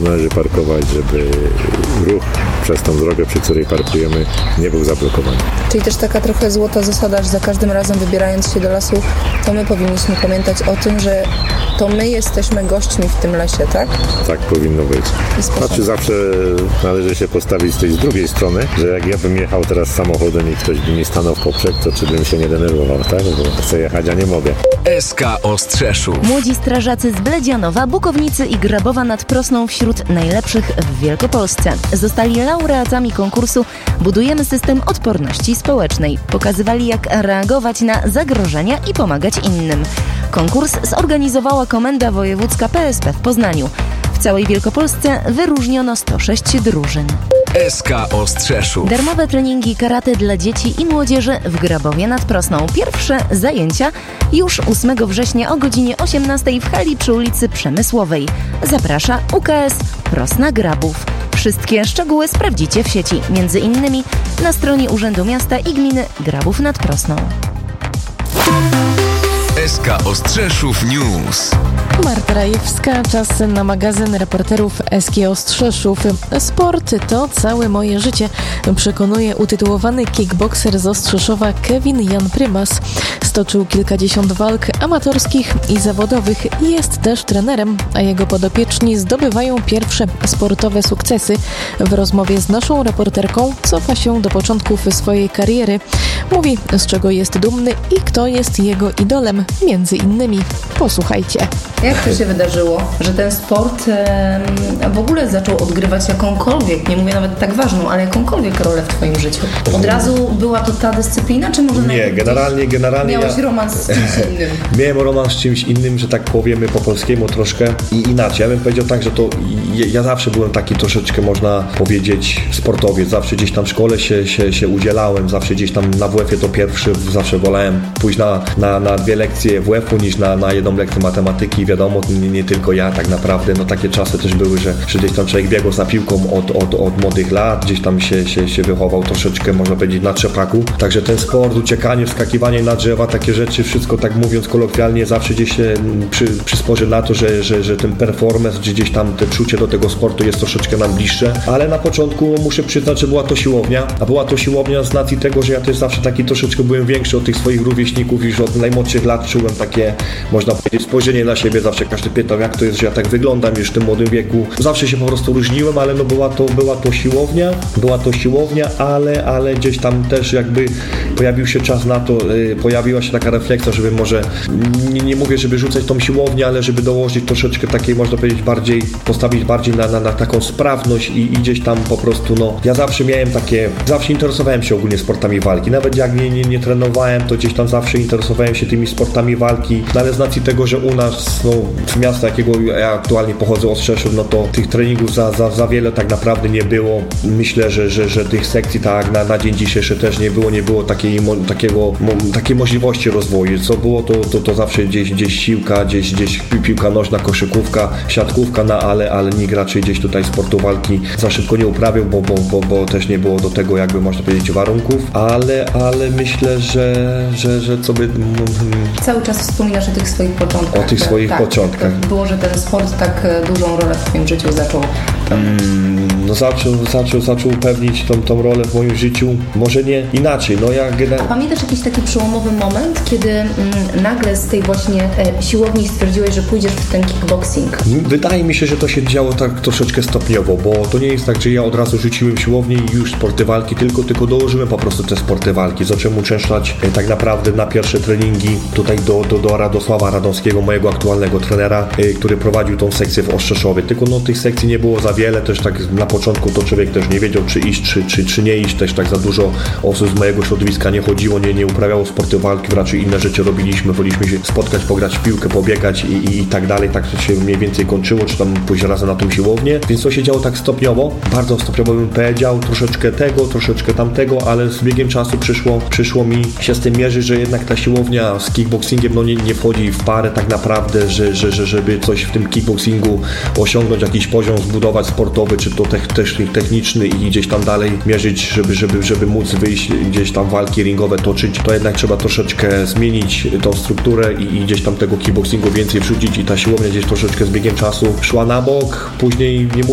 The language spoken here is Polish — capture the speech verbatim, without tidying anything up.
należy parkować, żeby ruch przez tą drogę, przy której parkujemy, nie był zablokowany. Czyli też taka trochę złota zasada, że za każdym razem wybierając się do lasu, to my powinniśmy pamiętać o tym, że to my jesteśmy gośćmi w tym lesie, tak? Tak powinno być. Znaczy zawsze należy się postawić z tej z drugiej strony, że jak ja bym jechał teraz samochodem i ktoś by mi stanął w poprzek, to czy bym się nie denerwował, tak? Bo chcę jechać, a nie mogę. S K Ostrzeszów. Młodzi strażacy z Bledzianowa, Bukownicy i Grabowa nad Prosną wśród najlepszych w Wielkopolsce. Zostali laureatami konkursu Budujemy system odporności społecznej. Pokazywali, jak reagować na zagrożenia i pomagać innym. Konkurs zorganizowała Komenda Wojewódzka P S P w Poznaniu. W całej Wielkopolsce wyróżniono sto sześć drużyn. S K Ostrzeszów. Darmowe treningi karate dla dzieci i młodzieży w Grabowie nad Prosną. Pierwsze zajęcia już ósmego września o godzinie osiemnastej w hali przy ulicy Przemysłowej. Zaprasza U K S Prosna Grabów. Wszystkie szczegóły sprawdzicie w sieci, między innymi na stronie Urzędu Miasta i Gminy Grabów nad Prosną. S K Ostrzeszów News. Marta Rajewska, czas na magazyn reporterów S K Ostrzeszów. Sport to całe moje życie, przekonuje utytułowany kickbokser z Ostrzeszowa Kevin Jan Prymas. Stoczył kilkadziesiąt walk amatorskich i zawodowych i jest też trenerem, a jego podopieczni zdobywają pierwsze sportowe sukcesy. W rozmowie z naszą reporterką cofa się do początków swojej kariery. Mówi, z czego jest dumny i kto jest jego idolem, między innymi. Posłuchajcie. Jak to się wydarzyło, że ten sport e, w ogóle zaczął odgrywać jakąkolwiek, nie mówię nawet tak ważną, ale jakąkolwiek rolę w twoim życiu? Od razu była to ta dyscyplina, czy może nie, generalnie, generalnie miałeś ja... romans z czymś innym? Miałem romans z czymś innym, że tak powiemy po polskiemu troszkę i inaczej. Ja bym powiedział tak, że to ja, ja zawsze byłem taki troszeczkę, można powiedzieć, sportowiec. Zawsze gdzieś tam w szkole się, się, się udzielałem, zawsze gdzieś tam na W F-ie to pierwszy, zawsze wolałem pójść na, na, na dwie lekcje W F-u niż na, na jedną lekcję matematyki. Wiadomo, nie, nie tylko ja tak naprawdę, no takie czasy też były, że, że gdzieś tam człowiek biegał za piłką od, od, od młodych lat, gdzieś tam się, się, się wychował troszeczkę, można powiedzieć, na trzepaku. Także ten sport, uciekanie, wskakiwanie na drzewa, takie rzeczy, wszystko tak mówiąc kolokwialnie, zawsze gdzieś się przy, przysporzy na to, że, że, że ten performance, czy gdzieś tam te czucie do tego sportu jest troszeczkę nam bliższe, ale na początku muszę przyznać, że była to siłownia, a była to siłownia z racji tego, że ja też zawsze taki troszeczkę byłem większy od tych swoich rówieśników, już od najmłodszych lat czułem takie, można powiedzieć, spojrzenie na siebie, zawsze każdy pytał, jak to jest, że ja tak wyglądam już w tym młodym wieku. Zawsze się po prostu różniłem, ale no była to, była to siłownia, była to siłownia, ale, ale gdzieś tam też jakby pojawił się czas na to, yy, pojawiła się taka refleksja, żeby może, nie, nie mówię, żeby rzucać tą siłownię, ale żeby dołożyć troszeczkę takiej, można powiedzieć, bardziej, postawić bardziej na, na, na taką sprawność i, i gdzieś tam po prostu, no, ja zawsze miałem takie, zawsze interesowałem się ogólnie sportami walki, nawet jak nie, nie, nie trenowałem, to gdzieś tam zawsze interesowałem się tymi sportami walki, no, ale z racji tego, że u nas, no, w miasta, jakiego ja aktualnie pochodzę, Ostrzeszów, no to tych treningów za, za, za wiele tak naprawdę nie było. Myślę, że, że, że tych sekcji tak na, na dzień dzisiejszy też nie było, nie było takiej, mo, takiego, mo, takiej możliwości rozwoju. Co było, to, to, to zawsze gdzieś, gdzieś siłka, gdzieś, gdzieś piłka nożna, koszykówka, siatkówka, no, ale, ale nikt raczej gdzieś tutaj sportu walki za szybko nie uprawiał, bo, bo, bo, bo też nie było do tego, jakby można powiedzieć, warunków, ale, ale myślę, że, że, że co by... Cały czas wspominasz o tych swoich początkach. O tych tak, swoich tak, początkach. Tak było, że ten sport tak dużą rolę w twoim życiu zaczął. Mm, no zaczął, zaczął, zaczął pełnić tą, tą rolę w moim życiu. Może nie inaczej. No ja gener- A pamiętasz jakiś taki przełomowy moment, kiedy mm, nagle z tej właśnie e, siłowni stwierdziłeś, że pójdziesz w ten kickboxing? Wydaje mi się, że to się działo tak troszeczkę stopniowo, bo to nie jest tak, że ja od razu rzuciłem siłownię i już sporty walki, tylko, tylko dołożyłem po prostu te sporty walki. Zacząłem uczęszczać e, tak naprawdę na pierwsze treningi tutaj do, do, do Radosława Radomskiego, mojego aktualnego trenera, e, który prowadził tą sekcję w Ostrzeszowie. Tylko no tych sekcji nie było za wiele, też tak na początku to człowiek też nie wiedział, czy iść, czy, czy, czy nie iść, też tak za dużo osób z mojego środowiska nie chodziło, nie, nie uprawiało sporty walki, raczej inne rzeczy robiliśmy, woliliśmy się spotkać, pograć w piłkę, pobiegać i, i, i tak dalej, tak to się mniej więcej kończyło, czy tam pójść razem na tą siłownię, więc to się działo tak stopniowo, bardzo stopniowo bym powiedział, troszeczkę tego, troszeczkę tamtego, ale z biegiem czasu przyszło, przyszło mi się z tym mierzyć, że jednak ta siłownia z kickboxingiem no nie, nie wchodzi w parę tak naprawdę, że, że, że żeby coś w tym kickboxingu osiągnąć, jakiś poziom zbudować sportowy, czy to też techniczny i gdzieś tam dalej mierzyć, żeby, żeby, żeby móc wyjść, gdzieś tam walki ringowe toczyć, to jednak trzeba troszeczkę zmienić tą strukturę i, i gdzieś tam tego kickboxingu więcej wrzucić i ta siłownia gdzieś troszeczkę z biegiem czasu szła na bok, później nie